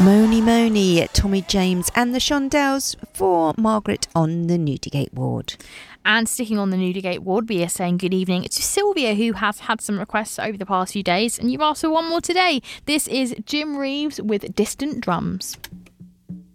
Moni, Tommy James and the Shondells for Margaret on the Newdigate ward. And sticking on the Newdigate ward, we are saying good evening to Sylvia, who has had some requests over the past few days, and you've asked for one more today. This is Jim Reeves with Distant Drums.